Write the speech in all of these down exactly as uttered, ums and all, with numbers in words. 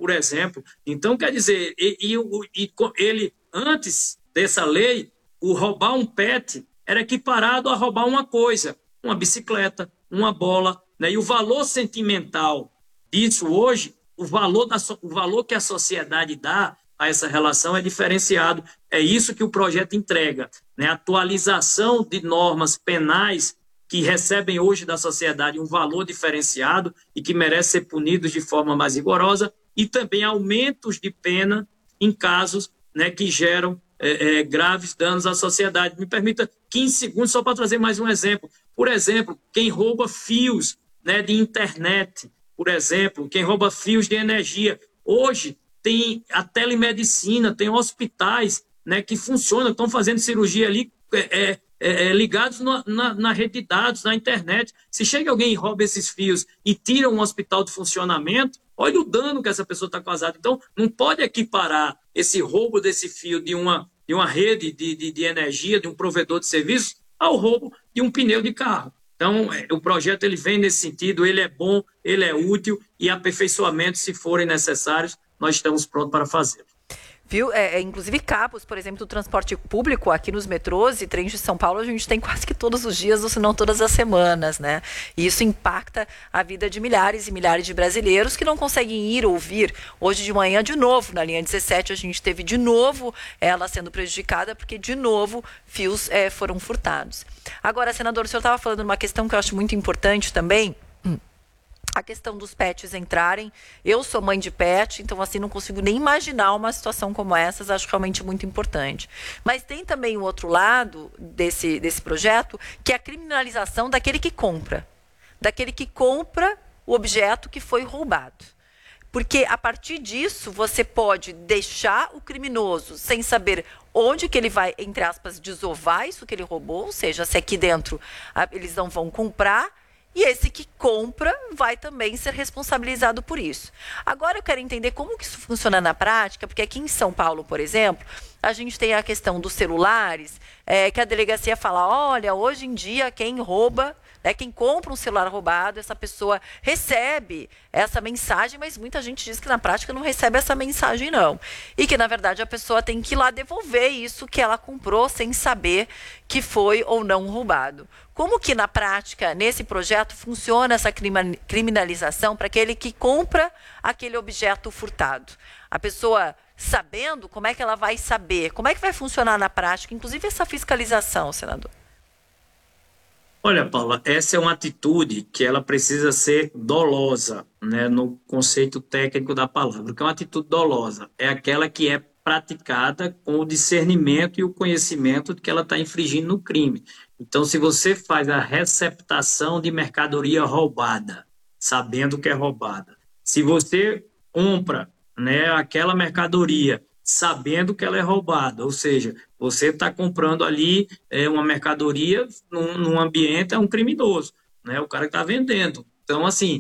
por exemplo. Então, quer dizer, e, e, e ele, antes dessa lei, o roubar um pet era equiparado a roubar uma coisa, uma bicicleta, uma bola, né? E o valor sentimental disso hoje, o valor, da, o valor que a sociedade dá a essa relação é diferenciado. É isso que o projeto entrega, né? Atualização de normas penais que recebem hoje da sociedade um valor diferenciado e que merecem ser punidos de forma mais rigorosa, e também aumentos de pena em casos, né, que geram é, é, graves danos à sociedade. Me permita quinze segundos só para trazer mais um exemplo. Por exemplo, quem rouba fios, né, de internet, por exemplo, quem rouba fios de energia. Hoje tem a telemedicina, tem hospitais, né, que funcionam, estão fazendo cirurgia ali é, é, é, ligados na, na, na rede de dados, na internet. Se chega alguém e rouba esses fios e tira um hospital de funcionamento, olha o dano que essa pessoa está causada. Então, não pode equiparar esse roubo desse fio de uma, de uma rede de, de, de energia, de um provedor de serviços, ao roubo de um pneu de carro. Então, o projeto ele vem nesse sentido, ele é bom, ele é útil, e aperfeiçoamentos, se forem necessários, nós estamos prontos para fazê-lo. Viu? É, é, inclusive cabos, por exemplo, do transporte público aqui nos metrôs e trens de São Paulo, a gente tem quase que todos os dias, ou se não todas as semanas, né? E isso impacta a vida de milhares e milhares de brasileiros que não conseguem ir ou vir. Hoje de manhã, de novo, na linha dezessete, a gente teve de novo ela sendo prejudicada, porque de novo fios é, foram furtados. Agora, senador, o senhor estava falando de uma questão que eu acho muito importante também, a questão dos pets entrarem. Eu sou mãe de pet, então assim não consigo nem imaginar uma situação como essa, acho realmente muito importante. Mas tem também o outro lado desse, desse projeto, que é a criminalização daquele que compra, daquele que compra o objeto que foi roubado. Porque a partir disso você pode deixar o criminoso sem saber onde que ele vai, entre aspas, desovar isso que ele roubou, ou seja, se aqui dentro eles não vão comprar, e esse que compra vai também ser responsabilizado por isso. Agora eu quero entender como que isso funciona na prática, porque aqui em São Paulo, por exemplo, a gente tem a questão dos celulares, é, que a delegacia fala, olha, hoje em dia quem rouba, né, quem compra um celular roubado, essa pessoa recebe essa mensagem, mas muita gente diz que na prática não recebe essa mensagem não. E que na verdade a pessoa tem que ir lá devolver isso que ela comprou sem saber que foi ou não roubado. Como que na prática, nesse projeto, funciona essa criminalização para aquele que compra aquele objeto furtado? A pessoa sabendo, como é que ela vai saber? Como é que vai funcionar na prática, inclusive essa fiscalização, senador? Olha, Paula, essa é uma atitude que ela precisa ser dolosa, né, no conceito técnico da palavra. O que é uma atitude dolosa? É aquela que é praticada com o discernimento e o conhecimento de que ela está infringindo no crime. Então, se você faz a receptação de mercadoria roubada, sabendo que é roubada, se você compra, né, aquela mercadoria sabendo que ela é roubada, ou seja, você está comprando ali é, uma mercadoria num, num ambiente, é um criminoso, né, o cara que está vendendo. Então, assim,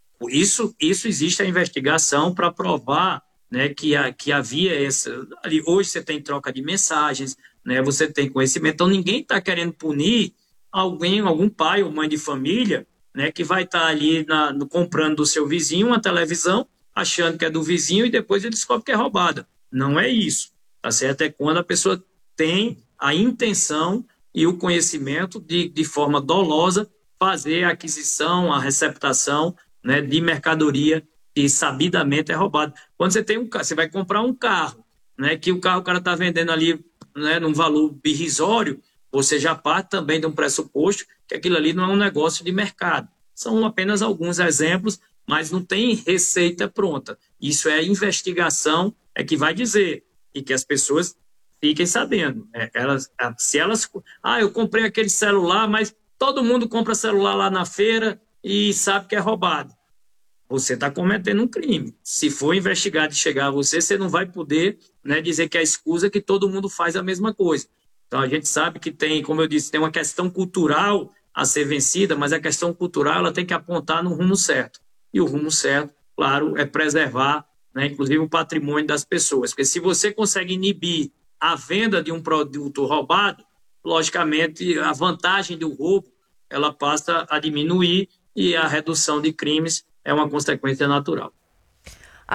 isso, isso existe a investigação para provar, né, que, a, que havia essa... Ali, hoje você tem troca de mensagens, né, você tem conhecimento, então ninguém está querendo punir alguém, algum pai ou mãe de família, né, que vai estar tá ali na, no, comprando do seu vizinho uma televisão, achando que é do vizinho e depois ele descobre que é roubada. Não é isso, tá certo? É quando a pessoa tem a intenção e o conhecimento de, de forma dolosa, fazer a aquisição, a receptação, né, de mercadoria que sabidamente é roubada. Quando você tem um você vai comprar um carro, né, que o carro o cara está vendendo ali, né, num valor irrisório, você já parte também de um pressuposto que aquilo ali não é um negócio de mercado. São apenas alguns exemplos, mas não tem receita pronta. Isso é investigação, é que vai dizer, e que as pessoas fiquem sabendo. É, elas, se elas... Ah, eu comprei aquele celular, mas todo mundo compra celular lá na feira e sabe que é roubado. Você está cometendo um crime. Se for investigado e chegar a você, você não vai poder, né, dizer que é escusa que todo mundo faz a mesma coisa. Então, a gente sabe que tem, como eu disse, tem uma questão cultural a ser vencida, mas a questão cultural ela tem que apontar no rumo certo. E o rumo certo, claro, é preservar, né, inclusive o patrimônio das pessoas. Porque se você consegue inibir a venda de um produto roubado, logicamente a vantagem do roubo ela passa a diminuir e a redução de crimes é uma consequência natural.